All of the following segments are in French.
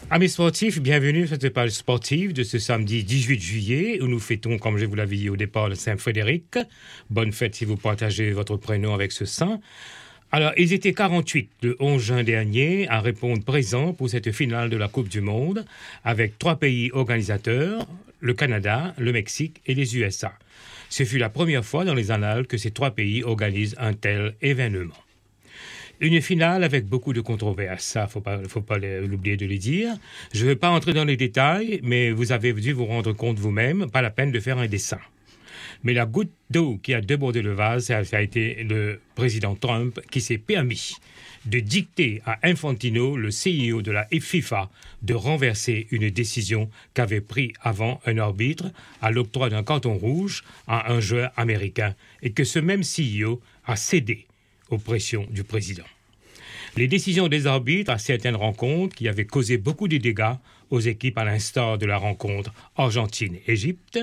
Amis sportifs, bienvenue sur cette page sportive de ce samedi 18 juillet où nous fêtons, comme je vous l'avais dit au départ, le Saint-Frédéric. Bonne fête si vous partagez votre prénom avec ce saint. Alors, ils étaient 48 le 11 juin dernier à répondre présents pour cette finale de la Coupe du Monde avec 3 pays organisateurs, le Canada, le Mexique et les USA. Ce fut la première fois dans les annales que ces 3 pays organisent un tel événement. Une finale avec beaucoup de controverses, ça, faut pas l'oublier de le dire. Je ne vais pas entrer dans les détails, mais vous avez dû vous rendre compte vous-même, pas la peine de faire un dessin. Mais la goutte d'eau qui a débordé le vase, ça a été le président Trump qui s'est permis de dicter à Infantino, le CEO de la FIFA, de renverser une décision qu'avait prise avant un arbitre à l'octroi d'un carton rouge à un joueur américain et que ce même CEO a cédé aux pressions du président. Les décisions des arbitres à certaines rencontres qui avaient causé beaucoup de dégâts aux équipes à l'instar de la rencontre Argentine-Égypte,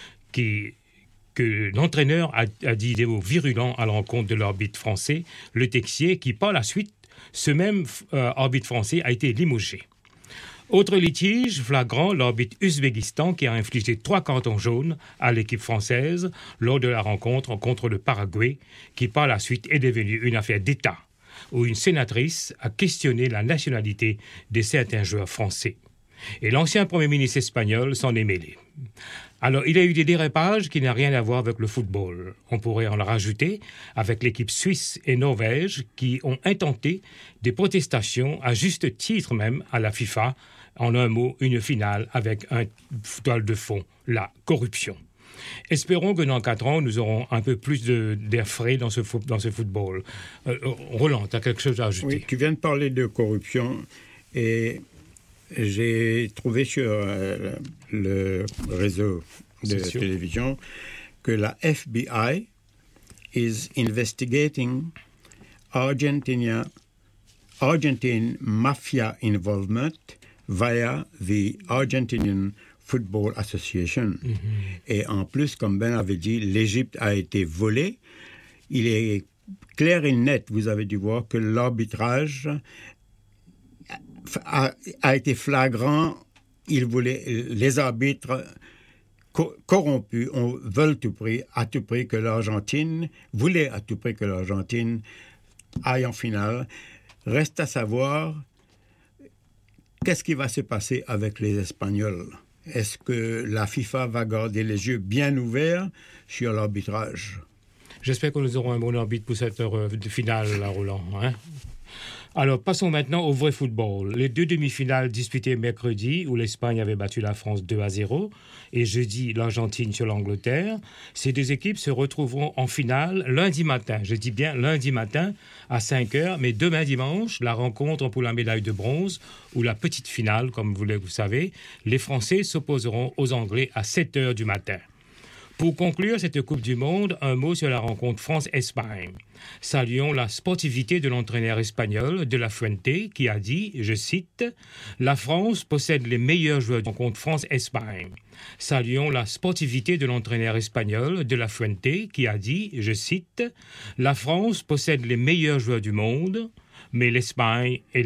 que l'entraîneur a dit des mots virulents à l'encontre de l'arbitre français, Le Texier, qui par la suite, ce même arbitre français a été limogé. Autre litige flagrant, l'arbitre Ouzbékistan qui a infligé 3 cartons jaunes à l'équipe française lors de la rencontre contre le Paraguay, qui par la suite est devenue une affaire d'État, où une sénatrice a questionné la nationalité de certains joueurs français. Et l'ancien Premier ministre espagnol s'en est mêlé. Alors, il y a eu des dérapages qui n'ont rien à voir avec le football. On pourrait en rajouter avec l'équipe suisse et norvège qui ont intenté des protestations, à juste titre même, à la FIFA. En un mot, une finale avec un toile de fond, la corruption. Espérons que dans 4 ans, nous aurons un peu plus d'air frais dans ce football. Roland, tu as quelque chose à ajouter? Oui, tu viens de parler de corruption et j'ai trouvé sur le réseau de télévision que la FBI is investigating Argentine mafia involvement via the Argentinian Football Association. Mm-hmm. Et en plus, comme Ben avait dit, l'Égypte a été volée. Il est clair et net, vous avez dû voir, que l'arbitrage a été flagrant. Les arbitres corrompus voulaient à tout prix que l'Argentine aille en finale. Reste à savoir qu'est-ce qui va se passer avec les Espagnols. Est-ce que la FIFA va garder les yeux bien ouverts sur l'arbitrage? J'espère que nous aurons un bon arbitre pour cette heure de finale, là, Roland. Hein? Alors, passons maintenant au vrai football. Les 2 demi-finales disputées mercredi, où l'Espagne avait battu la France 2-0, et jeudi, l'Argentine sur l'Angleterre. Ces 2 équipes se retrouveront en finale lundi matin. Je dis bien lundi matin à 5h, mais demain dimanche, la rencontre pour la médaille de bronze, ou la petite finale, comme vous le savez, les Français s'opposeront aux Anglais à 7h du matin. Pour conclure cette Coupe du Monde, un mot sur la rencontre France-Espagne. Saluons la sportivité de l'entraîneur espagnol De La Fuente qui a dit, je cite, « La France possède les meilleurs joueurs de la rencontre France-Espagne. » Saluons la sportivité de l'entraîneur espagnol De La Fuente qui a dit, je cite, « La France possède les meilleurs joueurs du monde, mais l'Espagne est la meilleure. »